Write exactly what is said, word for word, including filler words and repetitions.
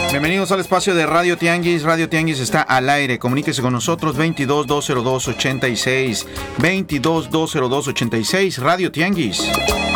Bienvenidos al espacio de Radio Tianguis. Radio Tianguis está al aire. Comuníquese con nosotros veintidós, doscientos dos, ochenta y seis. veintidós, doscientos dos, ochenta y seis. Radio Tianguis.